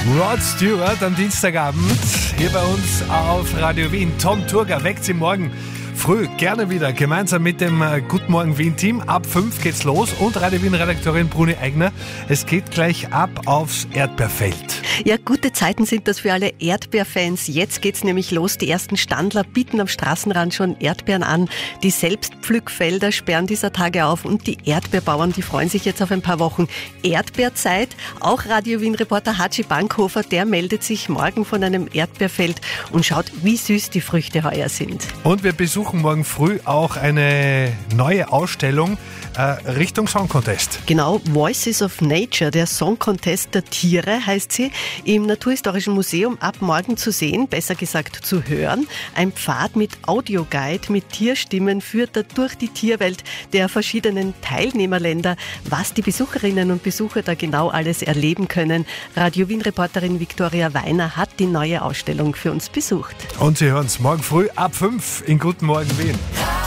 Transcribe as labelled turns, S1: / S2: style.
S1: Rod Stewart am Dienstagabend hier bei uns auf Radio Wien. Tom Turger weckt Sie morgen früh gerne wieder gemeinsam mit dem Guten Morgen Wien Team. Ab 5 geht's los und Radio Wien Redakteurin Bruni Eigner. Es geht gleich ab aufs Erdbeerfeld.
S2: Ja, gute Zeiten sind das für alle Erdbeerfans. Jetzt geht's nämlich los. Die ersten Standler bieten am Straßenrand schon Erdbeeren an. Die Selbstpflückfelder sperren dieser Tage auf und die Erdbeerbauern, die freuen sich jetzt auf ein paar Wochen Erdbeerzeit. Auch Radio Wien Reporter Hatschi Bankhofer, der meldet sich morgen von einem Erdbeerfeld und schaut, wie süß die Früchte heuer sind.
S1: Und wir besuchen morgen früh auch eine neue Ausstellung Richtung Song Contest.
S2: Genau, Voices of Nature, der Song Contest der Tiere heißt sie, im Naturhistorischen Museum ab morgen zu sehen, besser gesagt zu hören. Ein Pfad mit Audioguide, mit Tierstimmen führt da durch die Tierwelt der verschiedenen Teilnehmerländer. Was die Besucherinnen und Besucher da genau alles erleben können, Radio Wien-Reporterin Viktoria Weiner hat die neue Ausstellung für uns besucht.
S1: Und Sie hören es morgen früh ab 5 in Guten Morgen Wien.